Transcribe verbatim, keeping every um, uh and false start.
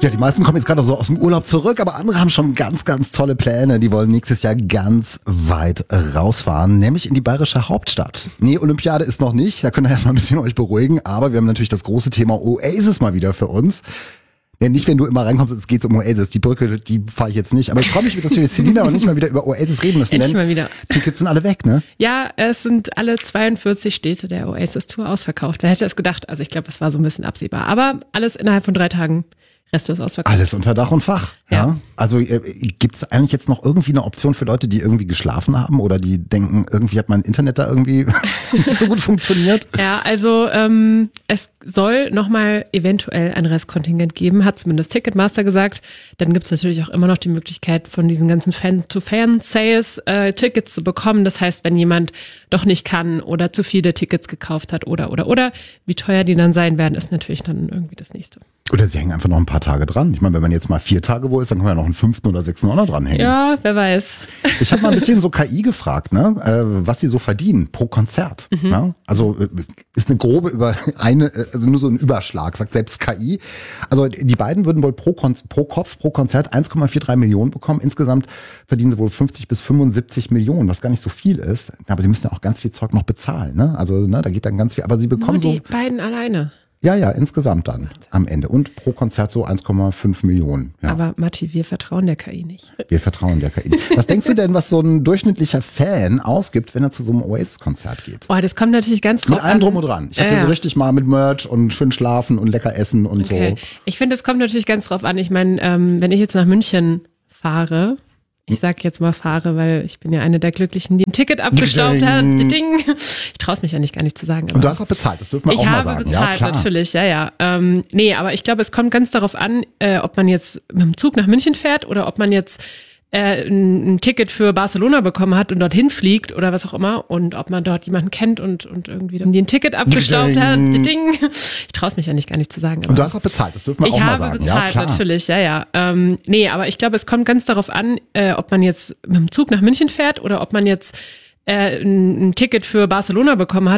Ja, die meisten kommen jetzt gerade so aus dem Urlaub zurück, aber andere haben schon ganz, ganz tolle Pläne. Die wollen nächstes Jahr ganz weit rausfahren, nämlich in die bayerische Hauptstadt. Nee, Olympiade ist noch nicht, da könnt ihr erstmal ein bisschen euch beruhigen, aber wir haben natürlich das große Thema Oasis mal wieder für uns. Ja, nicht, wenn du immer reinkommst, es geht um Oasis. Die Brücke, die fahre ich jetzt nicht. Aber ich freue mich, dass wir jetzt Selina und nicht mal wieder über Oasis reden müssen. Endlich mal wieder. Tickets sind alle weg, ne? Ja, es sind alle zweiundvierzig Städte der Oasis-Tour ausverkauft. Wer hätte es gedacht? Also ich glaube, es war so ein bisschen absehbar. Aber alles innerhalb von drei Tagen. Restlos ausverkauft. Alles unter Dach und Fach. Ja. ja. Also äh, gibt es eigentlich jetzt noch irgendwie eine Option für Leute, die irgendwie geschlafen haben oder die denken, irgendwie hat mein Internet da irgendwie nicht so gut funktioniert? Ja, also ähm, es soll nochmal eventuell ein Restkontingent geben, hat zumindest Ticketmaster gesagt. Dann gibt es natürlich auch immer noch die Möglichkeit, von diesen ganzen Fan-to-Fan-Sales äh, Tickets zu bekommen. Das heißt, wenn jemand doch nicht kann oder zu viele Tickets gekauft hat oder, oder, oder, wie teuer die dann sein werden, ist natürlich dann irgendwie das Nächste. Oder sie hängen einfach noch ein paar Tage dran. Ich meine, wenn man jetzt mal vier Tage wo ist, dann kann man ja noch einen fünften oder sechsten auch noch dranhängen. Ja, wer weiß. Ich habe mal ein bisschen so K I gefragt, ne, äh, was sie so verdienen pro Konzert. Mhm. Ne? Also äh, ist eine grobe über eine, also nur so ein Überschlag, sagt selbst K I. Also die beiden würden wohl pro, Kon- pro Kopf, pro Konzert eins Komma drei vier Millionen bekommen. Insgesamt verdienen sie wohl fünfzig bis fünfundsiebzig Millionen, was gar nicht so viel ist. Aber sie müssen ja auch ganz viel Zeug noch bezahlen. Ne? Also ne, da geht dann ganz viel. Aber sie bekommen nur die so beiden alleine. Ja, ja, insgesamt dann am Ende. Und pro Konzert so eins Komma fünf Millionen. Ja. Aber Matti, wir vertrauen der K I nicht. Wir vertrauen der K I. Was denkst du denn, was so ein durchschnittlicher Fan ausgibt, wenn er zu so einem Oasis-Konzert geht? Oh, das kommt natürlich ganz drauf an. Mit allem drum und dran. Ich habe ja, ja so ja. richtig mal mit Merch und schön schlafen und lecker essen und okay. so. Ich finde, es kommt natürlich ganz drauf an. Ich meine, ähm, wenn ich jetzt nach München fahre, ich sag jetzt mal fahre, weil ich bin ja eine der Glücklichen, die ein Ticket abgestaubt Ding. hat. Ding. Ich traue es mich ja nicht gar nicht zu sagen. Und du hast auch bezahlt, das dürfen wir auch mal sagen. Ich habe bezahlt, ja, natürlich, ja, ja. Ähm, nee, aber ich glaube, es kommt ganz darauf an, äh, ob man jetzt mit dem Zug nach München fährt oder ob man jetzt äh, ein, ein Ticket für Barcelona bekommen hat und dorthin fliegt oder was auch immer und ob man dort jemanden kennt und, und irgendwie dann ein Ticket abgestaubt hat. Ding. Ich traue es mich ja nicht gar nicht zu sagen. Und du hast auch bezahlt, das dürfen wir auch mal sagen. Ich habe bezahlt, ja, natürlich, ja, ja. Ähm, nee, aber ich glaube, es kommt ganz darauf an, äh, ob man jetzt mit dem Zug nach München fährt oder ob man jetzt äh, ein, ein Ticket für Barcelona bekommen hat